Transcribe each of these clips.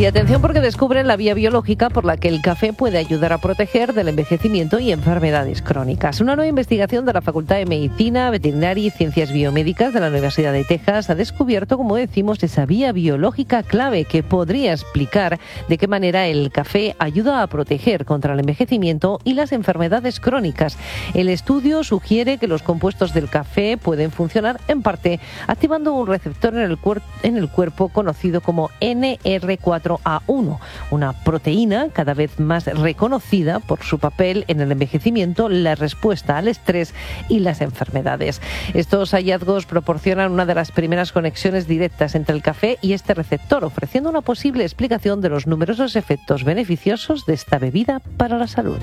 Y atención porque descubren la vía biológica por la que el café puede ayudar a proteger del envejecimiento y enfermedades crónicas. Una nueva investigación de la Facultad de Medicina, Veterinaria y Ciencias Biomédicas de la Universidad de Texas ha descubierto, como decimos, esa vía biológica clave que podría explicar de qué manera el café ayuda a proteger contra el envejecimiento y las enfermedades crónicas. El estudio sugiere que los compuestos del café pueden funcionar en parte activando un receptor en el cuerpo conocido como NR4A1, una proteína cada vez más reconocida por su papel en el envejecimiento, la respuesta al estrés y las enfermedades. Estos hallazgos proporcionan una de las primeras conexiones directas entre el café y este receptor, ofreciendo una posible explicación de los numerosos efectos beneficiosos de esta bebida para la salud.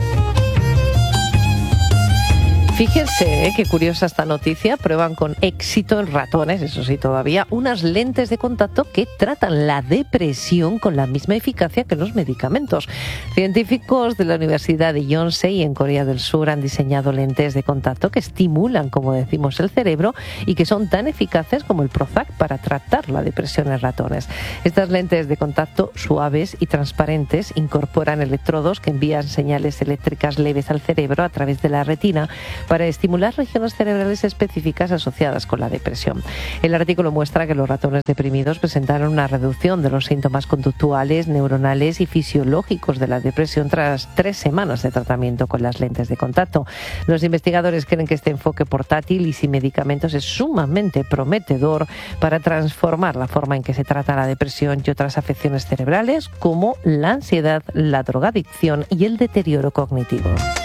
Fíjense qué curiosa esta noticia. Prueban con éxito en ratones, eso sí todavía, unas lentes de contacto que tratan la depresión con la misma eficacia que los medicamentos. Científicos de la Universidad de Yonsei en Corea del Sur han diseñado lentes de contacto que estimulan, como decimos, el cerebro y que son tan eficaces como el Prozac para tratar la depresión en ratones. Estas lentes de contacto suaves y transparentes incorporan electrodos que envían señales eléctricas leves al cerebro a través de la retina para estimular regiones cerebrales específicas asociadas con la depresión. El artículo muestra que los ratones deprimidos presentaron una reducción de los síntomas conductuales, neuronales y fisiológicos de la depresión tras 3 semanas de tratamiento con las lentes de contacto. Los investigadores creen que este enfoque portátil y sin medicamentos es sumamente prometedor para transformar la forma en que se trata la depresión y otras afecciones cerebrales como la ansiedad, la drogadicción y el deterioro cognitivo.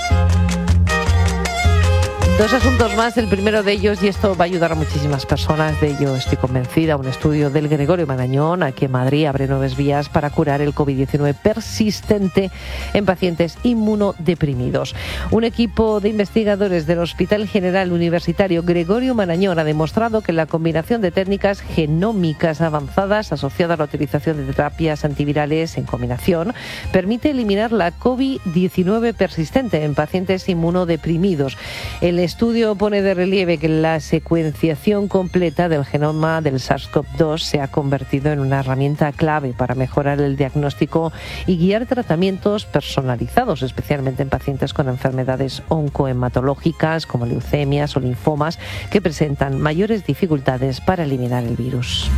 2 asuntos más, el primero de ellos, y esto va a ayudar a muchísimas personas, de ello estoy convencida, un estudio del Gregorio Marañón aquí en Madrid abre nuevas vías para curar el COVID-19 persistente en pacientes inmunodeprimidos. Un equipo de investigadores del Hospital General Universitario Gregorio Marañón ha demostrado que la combinación de técnicas genómicas avanzadas asociada a la utilización de terapias antivirales en combinación permite eliminar la COVID-19 persistente en pacientes inmunodeprimidos. El estudio pone de relieve que la secuenciación completa del genoma del SARS-CoV-2 se ha convertido en una herramienta clave para mejorar el diagnóstico y guiar tratamientos personalizados, especialmente en pacientes con enfermedades oncohematológicas como leucemias o linfomas que presentan mayores dificultades para eliminar el virus.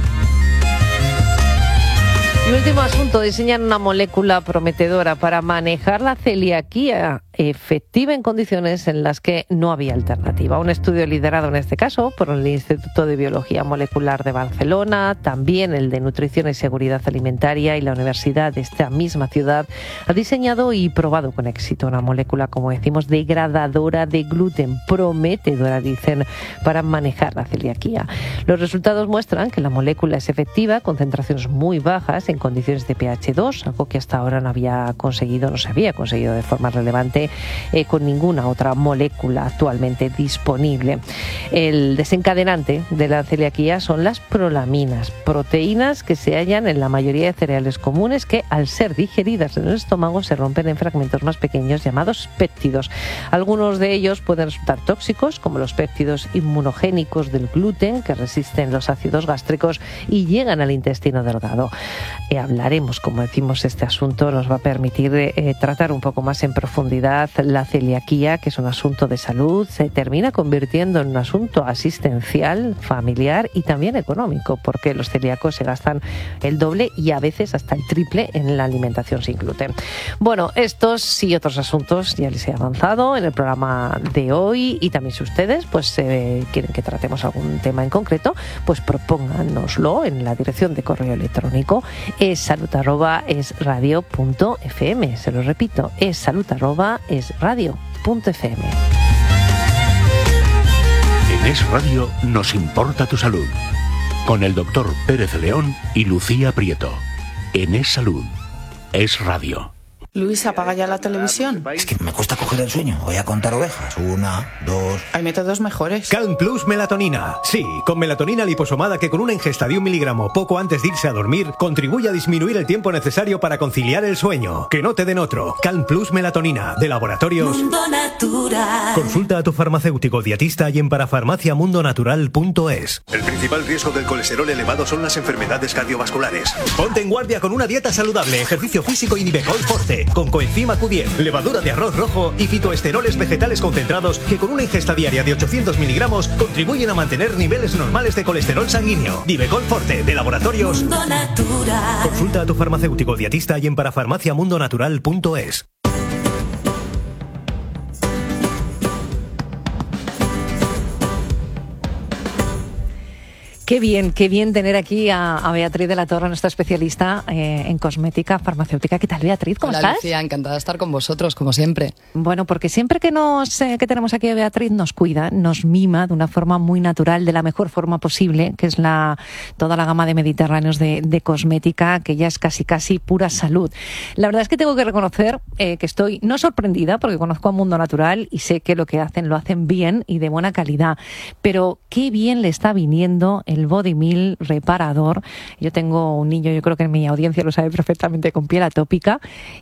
Y último asunto, diseñan una molécula prometedora para manejar la celiaquía efectiva en condiciones en las que no había alternativa. Un estudio liderado en este caso por el Instituto de Biología Molecular de Barcelona, también el de Nutrición y Seguridad Alimentaria y la Universidad de esta misma ciudad ha diseñado y probado con éxito una molécula, como decimos, degradadora de gluten, prometedora, dicen, para manejar la celiaquía. Los resultados muestran que la molécula es efectiva, concentraciones muy bajas en condiciones de pH 2, algo que hasta ahora no se había conseguido de forma relevante con ninguna otra molécula actualmente disponible. El desencadenante de la celiaquía son las prolaminas, proteínas que se hallan en la mayoría de cereales comunes que, al ser digeridas en el estómago, se rompen en fragmentos más pequeños llamados péptidos. Algunos de ellos pueden resultar tóxicos, como los péptidos inmunogénicos del gluten, que resisten los ácidos gástricos y llegan al intestino delgado. Hablaremos, como decimos, este asunto nos va a permitir tratar un poco más en profundidad la celiaquía, que es un asunto de salud, se termina convirtiendo en un asunto asistencial, familiar y también económico, porque los celíacos se gastan el doble y a veces hasta el triple en la alimentación sin gluten. Bueno, estos y otros asuntos ya les he avanzado en el programa de hoy, y también si ustedes quieren que tratemos algún tema en concreto, pues propónganoslo en la dirección de correo electrónico salud@esradio.fm. Se lo repito, salud@esradio.fm. En Es Radio nos importa tu salud, con el doctor Pérez León y Lucía Prieto. En Es Salud, Es Radio. Luis, apaga ya la televisión. Es que me cuesta coger el sueño. Voy a contar ovejas. 1, 2... Hay métodos mejores. Calm Plus Melatonina. Sí, con melatonina liposomada que con una ingesta de 1 miligramo poco antes de irse a dormir contribuye a disminuir el tiempo necesario para conciliar el sueño. Que no te den otro. Calm Plus Melatonina, de Laboratorios Mundo Natural. Consulta a tu farmacéutico dietista y en parafarmaciamundonatural.es. El principal riesgo del colesterol elevado son las enfermedades cardiovasculares. Ponte en guardia con una dieta saludable, ejercicio físico y Nivecol Forte, con coenzima Q10, levadura de arroz rojo y fitoesteroles vegetales concentrados que con una ingesta diaria de 800 miligramos contribuyen a mantener niveles normales de colesterol sanguíneo. Nivecol Forte, de Laboratorios Mundo Natural. Consulta a tu farmacéutico dietista y en parafarmaciamundonatural.es. Qué bien tener aquí a Beatriz de la Torre, nuestra especialista en cosmética farmacéutica. ¿Qué tal, Beatriz? ¿Cómo Hola, estás? Lucía, encantada de estar con vosotros, como siempre. Bueno, porque siempre que tenemos aquí a Beatriz nos cuida, nos mima de una forma muy natural, de la mejor forma posible, que es toda la gama de mediterráneos de cosmética, que ya es casi pura salud. La verdad es que tengo que reconocer que estoy no sorprendida, porque conozco a Mundo Natural y sé que lo hacen bien y de buena calidad, pero qué bien le está viniendo el Body Milk reparador. Yo tengo un niño, yo creo que en mi audiencia lo sabe perfectamente, con piel atópica,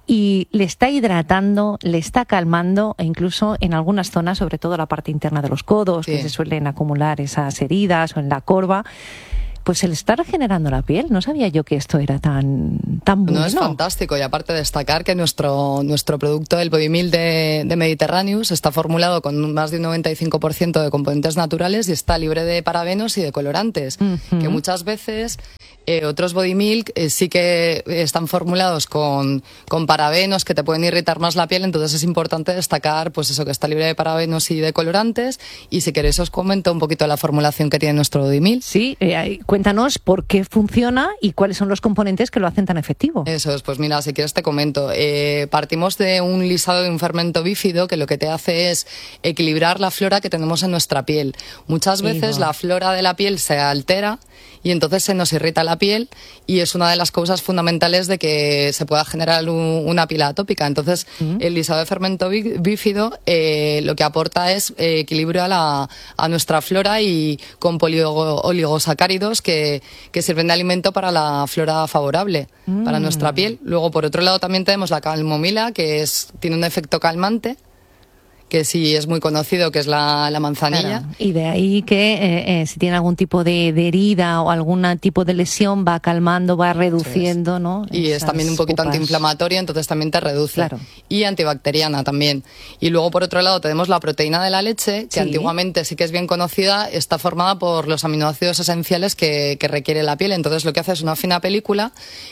y le está hidratando, le está calmando, e incluso en algunas zonas, sobre todo la parte interna de los codos, que se suelen acumular esas heridas, o en la corva, pues se le está regenerando la piel. No sabía yo que esto era tan bueno. No, es fantástico. Y aparte destacar que nuestro producto, el Body Milk de Mediterraneus, está formulado con más de un 95% de componentes naturales y está libre de parabenos y de colorantes. Que muchas veces otros Body Milk sí que están formulados con parabenos que te pueden irritar más la piel. Entonces es importante destacar pues eso, que está libre de parabenos y de colorantes. Y si queréis os comento un poquito la formulación que tiene nuestro Body Milk. Sí, cuéntanos por qué funciona y cuáles son los componentes que lo hacen tan efectivo. Eso es, pues mira, si quieres te comento. Partimos de un lisado de un fermento bífido que lo que te hace es equilibrar la flora que tenemos en nuestra piel. Muchas veces la flora de la piel se altera y entonces se nos irrita la piel y es una de las causas fundamentales de que se pueda generar una piel atópica. Entonces, el lisado de fermento bífido lo que aporta es equilibrio a nuestra flora y con oligosacáridos que sirven de alimento para la flora favorable para nuestra piel. Luego, por otro lado, también tenemos la calmomila, que tiene un efecto calmante, que sí es muy conocido, que es la manzanilla. Claro. Y de ahí que si tiene algún tipo de herida o algún tipo de lesión, va calmando, va reduciendo, ¿no? Y es también un poquito antiinflamatoria, entonces también te reduce. Claro. Y antibacteriana también. Y luego, por otro lado, tenemos la proteína de la leche, que antiguamente sí que es bien conocida, está formada por los aminoácidos esenciales que requiere la piel. Entonces lo que hace es una fina película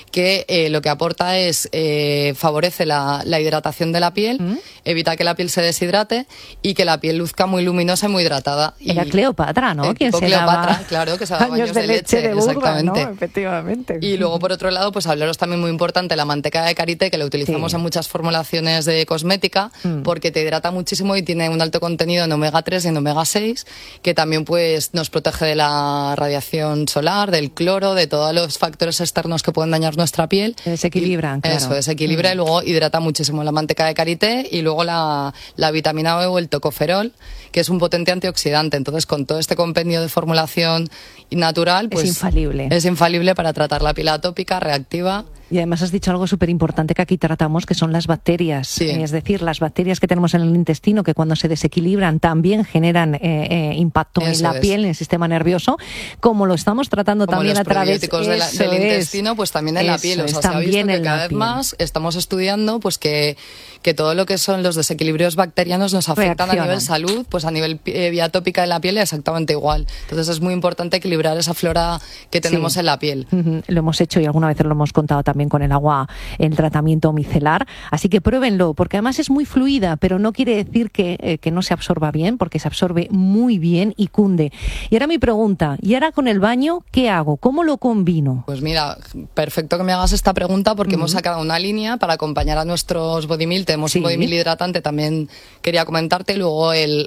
que lo que aporta es favorece la hidratación de la piel, evita que la piel se deshidrate y que la piel luzca muy luminosa y muy hidratada. Era Cleopatra, ¿no? Quien se Cleopatra, claro, que se daba baños de leche de burra, exactamente. ¿no? Efectivamente. Y luego, por otro lado, pues hablaros también muy importante la manteca de karité, que la utilizamos en muchas formulaciones de cosmética, porque te hidrata muchísimo y tiene un alto contenido en omega 3 y en omega 6, que también pues nos protege de la radiación solar, del cloro, de todos los factores externos que pueden dañar nuestra piel. Desequilibran, claro. Eso, desequilibra y luego hidrata muchísimo la manteca de karité y luego la vitamina E o el tocoferol, que es un potente antioxidante. Entonces, con todo este compendio de formulación natural, pues es infalible para tratar la piel atópica, reactiva. Y además has dicho algo súper importante que aquí tratamos, que son las bacterias. Sí. Es decir, las bacterias que tenemos en el intestino, que cuando se desequilibran también generan impacto en la piel, en el sistema nervioso, como lo estamos tratando como también los a través del intestino, pues también en la piel. O sea, se ha visto que cada vez más estamos estudiando pues que todo lo que son los desequilibrios bacterianos nos afectan a nivel salud, pues a nivel vía tópica de la piel exactamente igual. Entonces es muy importante equilibrar esa flora que tenemos en la piel. Lo hemos hecho y alguna vez lo hemos contado también con el agua, el tratamiento micelar. Así que pruébenlo, porque además es muy fluida, pero no quiere decir que no se absorba bien, porque se absorbe muy bien y cunde. Y ahora mi pregunta, ¿y ahora con el baño qué hago? ¿Cómo lo combino? Pues mira, perfecto que me hagas esta pregunta, porque hemos sacado una línea para acompañar a nuestros Body Milk. Tenemos un Body Milk hidratante, también quería comentarte, luego el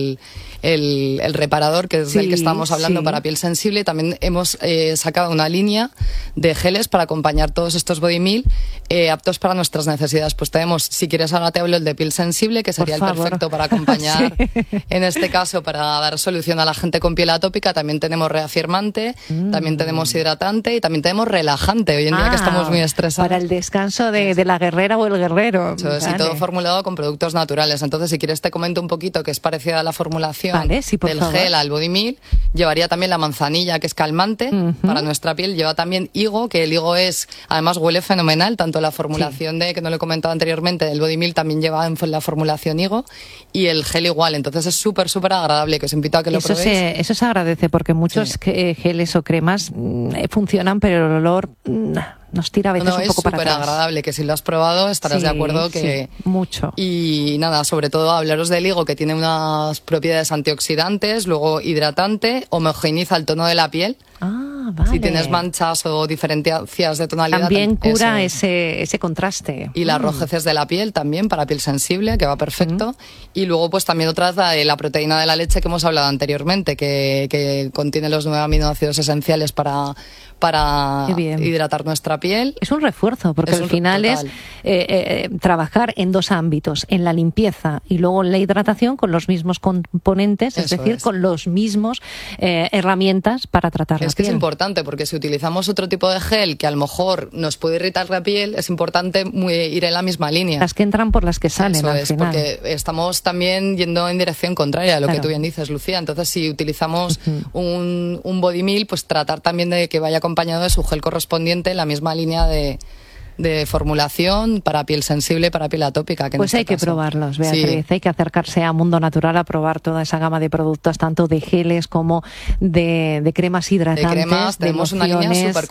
reparador, que es del que estamos hablando para piel sensible. También hemos sacado una línea de geles para acompañar todos todos estos body meal aptos para nuestras necesidades. Pues tenemos, si quieres ahora te hablo el de piel sensible, que sería el perfecto para acompañar, sí. En este caso para dar solución a la gente con piel atópica. También tenemos reafirmante, también tenemos hidratante y también tenemos relajante, hoy en día que estamos muy estresados. Para el descanso de la guerrera o el guerrero. Y todo formulado con productos naturales. Entonces, si quieres te comento un poquito que es parecida a la formulación del gel al body meal. Llevaría también la manzanilla, que es calmante para nuestra piel. Lleva también higo, que el higo además huele fenomenal, tanto la formulación de, que no lo he comentado anteriormente, del body meal también lleva en la formulación higo, y el gel igual. Entonces es súper agradable, que os invito a que lo probéis. Eso se agradece, porque muchos geles o cremas funcionan, pero el olor nos tira a veces un poco para atrás. Es súper agradable, que si lo has probado estarás de acuerdo que... Sí, mucho. Y nada, sobre todo hablaros del higo, que tiene unas propiedades antioxidantes, luego hidratante, homogeneiza el tono de la piel. Vale. Si tienes manchas o diferencias de tonalidad. También cura ese contraste. Y las rojeces de la piel también, para piel sensible, que va perfecto. Y luego pues también otra de la proteína de la leche que hemos hablado anteriormente, que contiene los 9 aminoácidos esenciales para hidratar nuestra piel. Es un refuerzo, porque al final es trabajar en 2 ámbitos, en la limpieza y luego en la hidratación con los mismos componentes, es decir, con los mismos herramientas para tratar la piel. Es que es importante, porque si utilizamos otro tipo de gel que a lo mejor nos puede irritar la piel, es importante ir en la misma línea. Las que entran por las que salen al final. Porque estamos también yendo en dirección contraria a lo que tú bien dices, Lucía. Entonces, si utilizamos un body meal, pues tratar también de que vaya acompañado de su gel correspondiente en la misma línea de formulación para piel sensible, para piel atópica. Pues hay que probarlos, Beatriz. Hay que acercarse a Mundo Natural a probar toda esa gama de productos, tanto de geles como de cremas hidratantes. De cremas, tenemos una línea súper